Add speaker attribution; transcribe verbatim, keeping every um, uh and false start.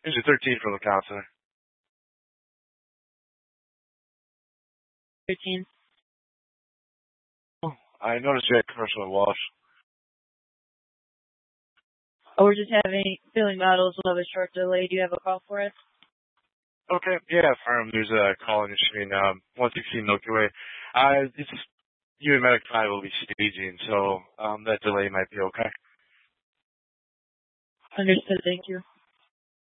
Speaker 1: Usually thirteen for the counselor.
Speaker 2: thirteen.
Speaker 1: Oh, I noticed you had commercial at Walsh.
Speaker 2: Oh, we're just having filling models. We'll have a short delay. Do you have a call for us?
Speaker 1: Okay, yeah, firm. There's a call in your screen. Um, one sixteen Milky Way. Uh, it's you and Medic five will be staging, so um, that delay might be okay.
Speaker 2: Understood. Thank you.